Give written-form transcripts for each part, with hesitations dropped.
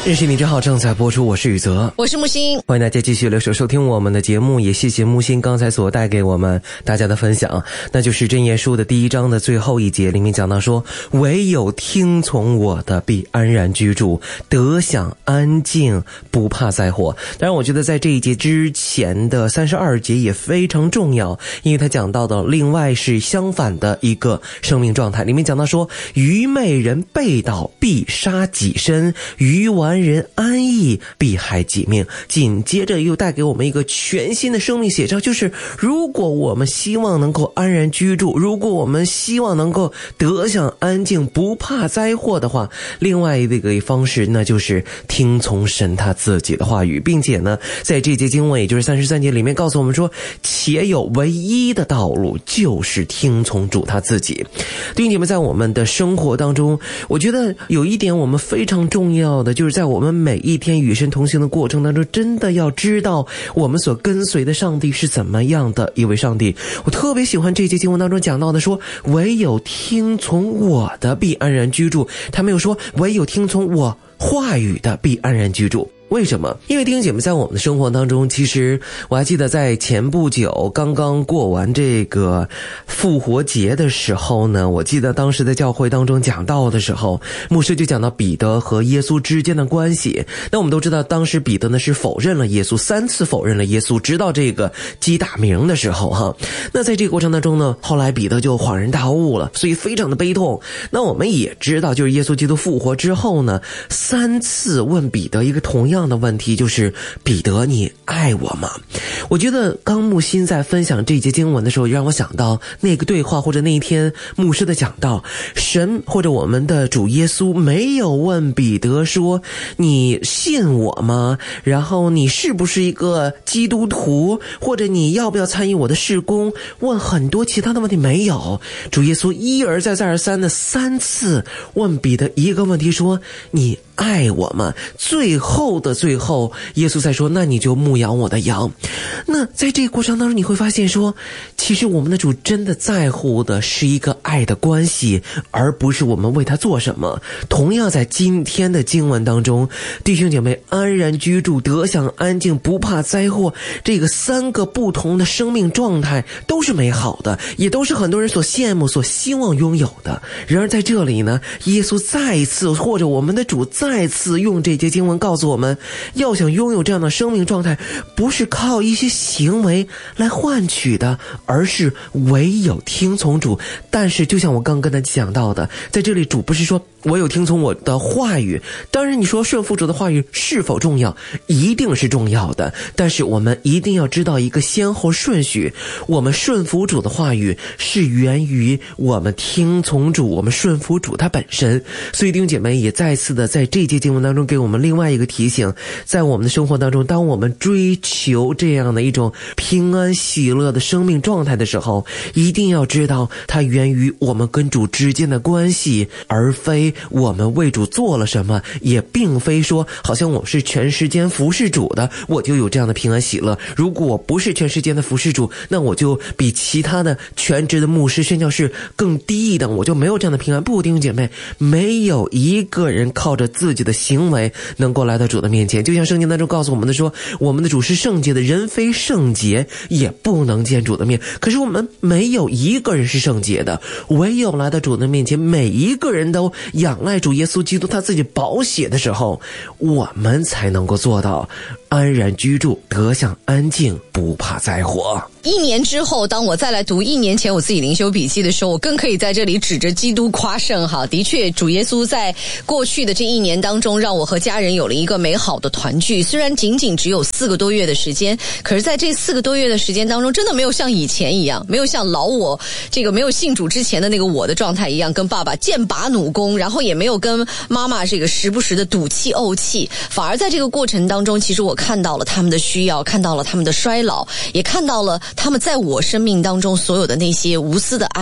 认识你真好正在播出，我是宇泽， 我是木星， 欢迎大家继续留守收听我们的节目，也谢谢木星刚才所带给我们大家的分享，那就是箴言书的第1章的最后一节，里面讲到说，唯有听从我的必安然居住，得享安静，不怕灾祸。当然我觉得在这一节之前的32节也非常重要，因为他讲到的另外是相反的一个生命状态，里面讲到说，愚昧人背道必杀己身，愚顽人安逸必害己命。紧接着又带给我们一个全新的生命写照，就是如果我们希望能够安然居住，如果我们希望能够得享安静，不怕灾祸的话，另外一个方式那就是听从神他自己的话语，并且呢在这节经文也就是33节里面告诉我们说，且有唯一的道路，就是听从主他自己。弟兄姐妹，在我们的生活当中，我觉得有一点我们非常重要的，就是在我们每一天与神同行的过程当中，真的要知道我们所跟随的上帝是怎么样的一位上帝。我特别喜欢这节经文当中讲到的说，唯有听从我的必安然居住，他没有说唯有听从我话语的必安然居住。为什么？因为弟兄姐妹，在我们的生活当中，其实我还记得在前不久刚刚过完这个复活节的时候呢，我记得当时在教会当中讲到的时候，牧师就讲到彼得和耶稣之间的关系。那我们都知道当时彼得呢是否认了耶稣，3次否认了耶稣，直到这个鸡打鸣的时候哈。那在这个过程当中呢，后来彼得就恍然大悟了，所以非常的悲痛。那我们也知道，就是耶稣基督复活之后呢，3次问彼得一个同样的问题，就是彼得，你爱我吗？我觉得刚木心在分享这节经文的时候，让我想到那个对话，或者那一天牧师的讲道，神或者我们的主耶稣没有问彼得说，你信我吗？然后你是不是一个基督徒，或者你要不要参与我的事工，问很多其他的问题，没有。主耶稣一而再再而三的3次问彼得一个问题，说你爱我吗？最后的最后，耶稣在说，那你就牧养我的羊。那在这个过程当中，你会发现说，其实我们的主真的在乎的是一个爱的关系，而不是我们为他做什么。同样在今天的经文当中，弟兄姐妹，安然居住，得享安静，不怕灾祸，这个3个不同的生命状态都是美好的，也都是很多人所羡慕所希望拥有的。然而在这里呢，耶稣再一次，或者我们的主再次用这节经文告诉我们，要想拥有这样的生命状态，不是靠一些行为来换取的，而是唯有听从主。但是就像我刚跟他讲到的，在这里主不是说唯有听从我的话语，当然你说顺服主的话语是否重要？一定是重要的，但是我们一定要知道一个先后顺序。我们顺服主的话语是源于我们听从主，我们顺服主他本身。所以弟兄姐妹也再次的在这节经文当中给我们另外一个提醒，在我们的生活当中，当我们追求这样的一种平安喜乐的生命状态的时候，一定要知道它源于我们跟主之间的关系，而非我们为主做了什么，也并非说好像我是全时间服侍主的，我就有这样的平安喜乐。如果我不是全时间的服侍主，那我就比其他的全职的牧师宣教士更低一等，我就没有这样的平安。不，弟兄姐妹，没有一个人靠着自己的行为能够来到主的面前。就像圣经当中告诉我们的说，我们的主是圣洁的，人非圣洁也不能见主的面。可是我们没有一个人是圣洁的，唯有来到主的面前，每一个人都仰赖主耶稣基督他自己宝血的时候，我们才能够做到安然居住，得享安静，不怕灾祸。 1年之后，当我再来读1年前我自己灵修笔记的时候，我更可以在这里指着基督夸胜哈。的确，主耶稣在过去的这1年当中，让我和家人有了一个美好的团聚。虽然仅仅只有4个多月的时间，可是在这4个多月的时间当中，真的没有像以前一样，没有像老我这个没有信主之前的那个我的状态一样，跟爸爸剑拔弩弓，然后也没有跟妈妈这个时不时的赌气怄气，反而在这个过程当中，其实我看到了他们的需要，看到了他们的衰老，也看到了他们在我生命当中所有的那些无私的爱。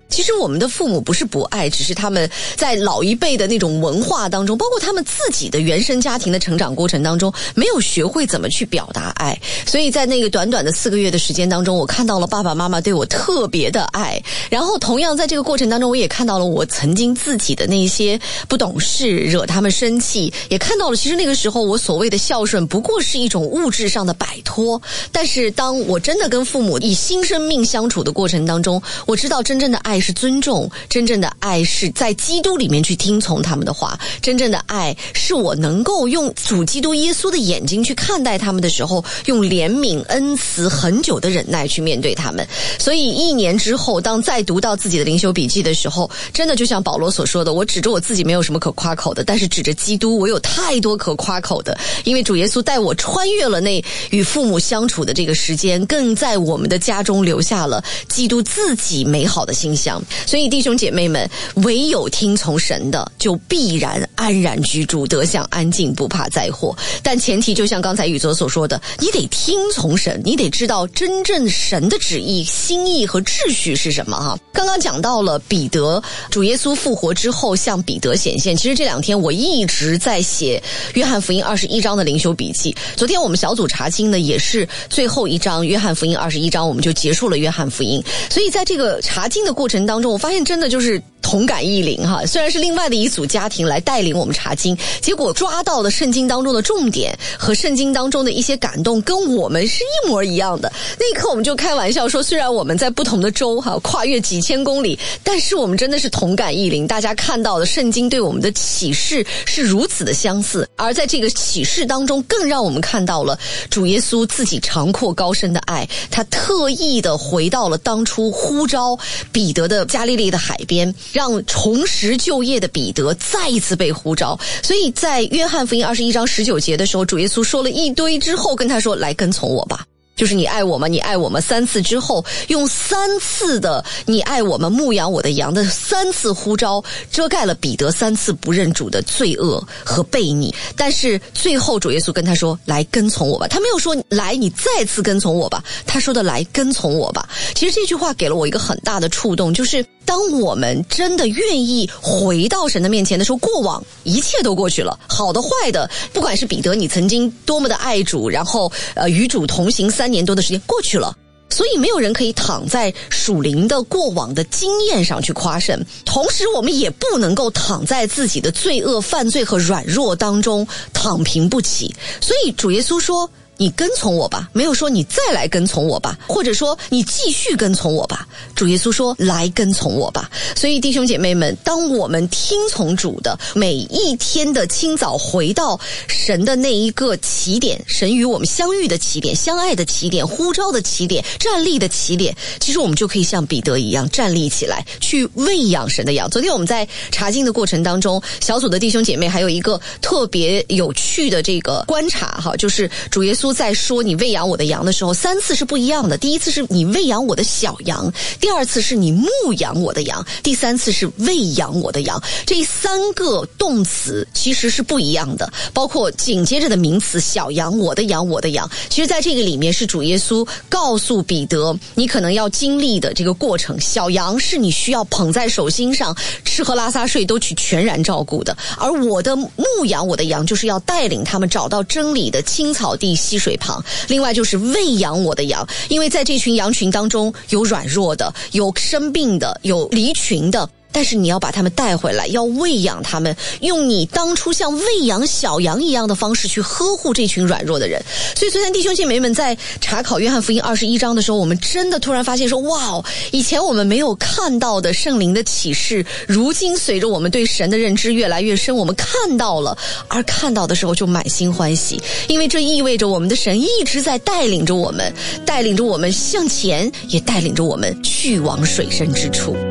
其实我们的父母不是不爱，只是他们在老一辈的那种文化当中，包括他们自己的原生家庭的成长过程当中，没有学会怎么去表达爱。所以在那个短短的4个月的时间当中，我看到了爸爸妈妈对我特别的爱，然后同样在这个过程当中，我也看到了我曾经自己的那些不懂事，惹他们生气，也看到了其实那个时候我所谓的孝顺不过是一种物质上的摆脱。但是当我真的跟父母以新生命相处的过程当中，我知道真正的爱是尊重，真正的爱是在基督里面去听从他们的话，真正的爱是我能够用主基督耶稣的眼睛去看待他们的时候，用怜悯恩慈很久的忍耐去面对他们。所以1年之后，当再读到自己的灵修笔记的时候，真的就像保罗所说的，我指着我自己没有什么可夸口的，但是指着基督我有太多可夸口的，因为主耶稣带我穿越了那与父母相处的这个时间，更在我们的家中留下了基督自己美好的馨香。所以弟兄姐妹们，唯有听从神的，就必然安然居住，得享安静，不怕灾祸。但前提就像刚才宇泽所说的，你得听从神，你得知道真正神的旨意、心意和秩序是什么哈。刚刚讲到了彼得，主耶稣复活之后向彼得显现。其实这2天我一直在写约翰福音21章的灵修笔记。昨天我们小组查经呢，也是最后一章约翰福音21章，我们就结束了约翰福音。所以在这个查经的过程当中，我发现真的就是同感异灵哈。虽然是另外的一组家庭来带领我们查经，结果抓到了圣经当中的重点和圣经当中的一些感动，跟我们是一模一样的。那一刻我们就开玩笑说，虽然我们在不同的州哈，跨越几千公里，但是我们真的是同感异灵。大家看到的圣经对我们的启示是如此的相似，而在这个启示当中，更让我们看到了主耶稣自己长阔高深的爱。他特意的回到了当初呼召彼得的加利利的海边，让重拾旧业的彼得再一次被呼召。所以在约翰福音21章19节的时候，主耶稣说了一堆之后，跟他说，来跟从我吧。就是你爱我吗？你爱我吗？3次之后，用3次的你爱我吗？牧养我的羊的3次呼召，遮盖了彼得3次不认主的罪恶和悖逆。但是最后主耶稣跟他说，来跟从我吧。他没有说来你再次跟从我吧，他说的来跟从我吧。其实这句话给了我一个很大的触动，就是当我们真的愿意回到神的面前的时候，过往一切都过去了，好的坏的，不管是彼得你曾经多么的爱主，然后与主同行3年多的时间过去了，所以没有人可以躺在属灵的过往的经验上去夸胜。同时我们也不能够躺在自己的罪恶犯罪和软弱当中躺平不起。所以主耶稣说，你跟从我吧，没有说你再来跟从我吧，或者说你继续跟从我吧。主耶稣说，来跟从我吧。所以弟兄姐妹们，当我们听从主的每一天的清早，回到神的那一个起点，神与我们相遇的起点，相爱的起点，呼召的起点，站立的起点，其实我们就可以像彼得一样站立起来，去喂养神的羊。昨天我们在查经的过程当中，小组的弟兄姐妹还有一个特别有趣的这个观察哈，就是主耶稣在说你喂养我的羊的时候，3次是不一样的。第一次是你喂养我的小羊，第2次是你牧养我的羊，第3次是喂养我的羊。这3个动词其实是不一样的，包括紧接着的名词小羊，我的羊，我的羊。其实在这个里面是主耶稣告诉彼得，你可能要经历的这个过程，小羊是你需要捧在手心上，吃喝拉撒睡都去全然照顾的，而我的牧养我的羊就是要带领他们找到真理的青草地溪水旁。另外就是喂养我的羊，因为在这群羊群当中有软弱的，有生病的，有离群的，但是你要把他们带回来，要喂养他们，用你当初像喂养小羊一样的方式去呵护这群软弱的人。所以昨天弟兄姐妹们在查考约翰福音21章的时候，我们真的突然发现说，哇，以前我们没有看到的圣灵的启示，如今随着我们对神的认知越来越深，我们看到了，而看到的时候就满心欢喜，因为这意味着我们的神一直在带领着我们向前，也带领着我们去往水深之处。